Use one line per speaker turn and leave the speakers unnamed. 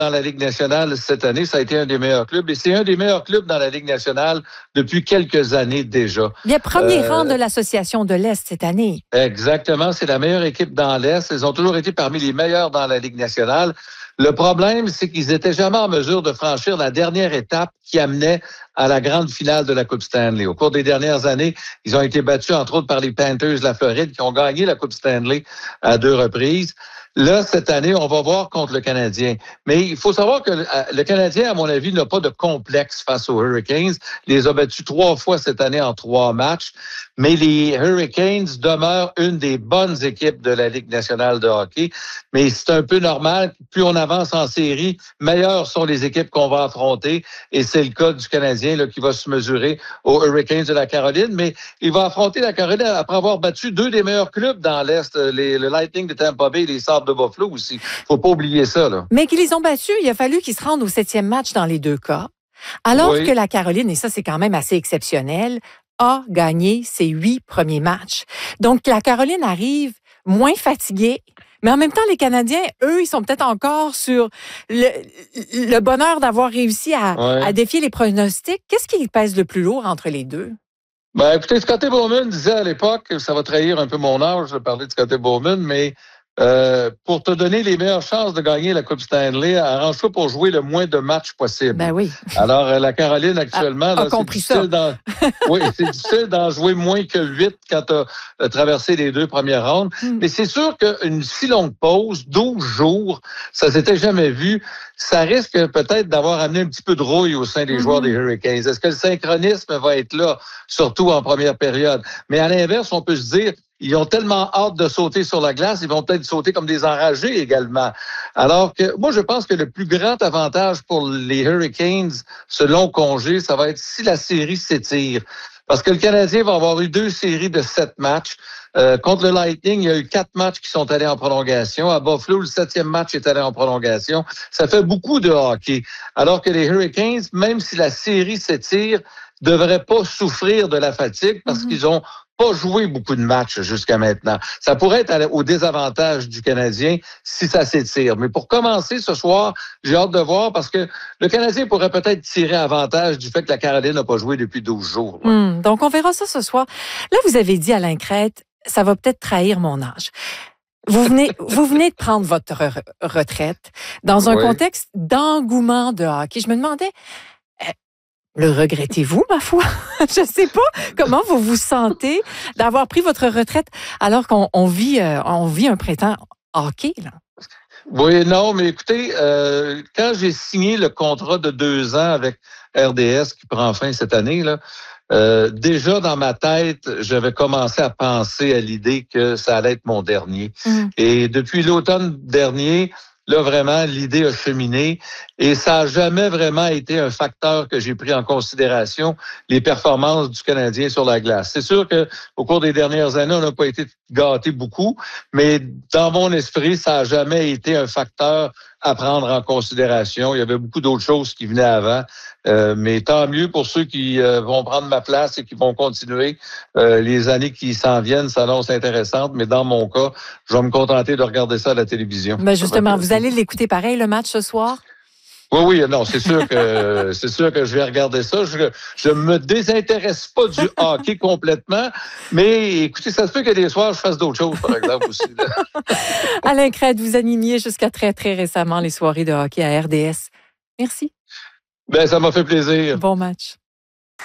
dans la Ligue nationale cette année. Ça a été un des meilleurs clubs. Et c'est un des meilleurs clubs dans la Ligue nationale depuis quelques années déjà.
Il y a premier rang de l'Association de l'Est cette année.
Exactement. C'est la meilleure équipe dans l'Est. Ils ont toujours été parmi les meilleurs dans la Ligue nationale. Le problème, c'est qu'ils n'étaient jamais en mesure de franchir la dernière étape qui amenait à la grande finale de la Coupe Stanley. Au cours des dernières années, ils ont été battus, entre autres, par les Panthers de la Floride, qui ont gagné la Coupe Stanley à 2 reprises. Là, cette année, on va voir contre le Canadien. Mais il faut savoir que le Canadien, à mon avis, n'a pas de complexe face aux Hurricanes. Il les a battus 3 fois cette année en 3 matchs. Mais les Hurricanes demeurent une des bonnes équipes de la Ligue nationale de hockey. Mais c'est un peu normal. Plus on avance en série, meilleures sont les équipes qu'on va affronter. Et c'est le cas du Canadien là, qui va se mesurer aux Hurricanes de la Caroline. Mais il va affronter la Caroline après avoir battu 2 des meilleurs clubs dans l'Est, le Lightning de Tampa Bay et les Sabres de Buffalo aussi. Faut pas oublier ça, là.
Mais qu'ils les ont battus, il a fallu qu'ils se rendent au 7e match dans les 2 cas. Alors que la Caroline, et ça c'est quand même assez exceptionnel, a gagné ses 8 premiers matchs. Donc la Caroline arrive moins fatiguée. Mais en même temps, les Canadiens, eux, ils sont peut-être encore sur le bonheur d'avoir réussi à défier les pronostics. Qu'est-ce qui pèse le plus lourd entre les deux?
Ben, écoutez, Scotty Bowman disait à l'époque, ça va trahir un peu mon âge de parler de Scotty Bowman, mais pour te donner les meilleures chances de gagner la Coupe Stanley, arrange-toi pour jouer le moins de matchs possible.
Ben oui.
Alors, la Caroline, actuellement, là, c'est difficile c'est difficile d'en jouer moins que 8 quand tu as traversé les 2 premières rondes. Mais c'est sûr qu'une si longue pause, 12 jours, ça s'était jamais vu. Ça risque peut-être d'avoir amené un petit peu de rouille au sein des joueurs des Hurricanes. Est-ce que le synchronisme va être là, surtout en première période? Mais à l'inverse, on peut se dire, ils ont tellement hâte de sauter sur la glace, ils vont peut-être sauter comme des enragés également. Alors que moi, je pense que le plus grand avantage pour les Hurricanes, ce long congé, ça va être si la série s'étire. Parce que le Canadien va avoir eu 2 séries de 7 matchs. Contre le Lightning, il y a eu 4 matchs qui sont allés en prolongation. À Buffalo, le 7e match est allé en prolongation. Ça fait beaucoup de hockey. Alors que les Hurricanes, même si la série s'étire, devraient pas souffrir de la fatigue parce qu'ils ont pas joué beaucoup de matchs jusqu'à maintenant. Ça pourrait être au désavantage du Canadien si ça s'étire. Mais pour commencer ce soir, j'ai hâte de voir parce que le Canadien pourrait peut-être tirer avantage du fait que la Caroline n'a pas joué depuis 12 jours.
Donc, on verra ça ce soir. Là, vous avez dit, Alain Crête, ça va peut-être trahir mon âge. Vous venez de prendre votre retraite dans un contexte d'engouement de hockey. Je me demandais, le regrettez-vous, ma foi? Je sais pas comment vous vous sentez d'avoir pris votre retraite alors qu'on vit un printemps hockey, là.
Oui, non, mais écoutez, quand j'ai signé le contrat de 2 ans avec RDS qui prend fin cette année, là, déjà dans ma tête, j'avais commencé à penser à l'idée que ça allait être mon dernier. Et depuis l'automne dernier, là, vraiment, l'idée a cheminé et ça n'a jamais vraiment été un facteur que j'ai pris en considération, les performances du Canadien sur la glace. C'est sûr qu'au cours des dernières années, on n'a pas été gâtés beaucoup, mais dans mon esprit, ça n'a jamais été un facteur à prendre en considération. Il y avait beaucoup d'autres choses qui venaient avant, mais tant mieux pour ceux qui vont prendre ma place et qui vont continuer. Les années qui s'en viennent s'annoncent intéressantes, mais dans mon cas, je vais me contenter de regarder ça à la télévision.
Ben justement, vous allez l'écouter pareil, le match ce soir?
Oui, non, c'est sûr que je vais regarder ça. Je me désintéresse pas du hockey complètement, mais écoutez, ça se peut que des soirs je fasse d'autres choses, par exemple aussi.
Alain Crête, vous animiez jusqu'à très très récemment les soirées de hockey à RDS. Merci.
Ben ça m'a fait plaisir.
Bon match.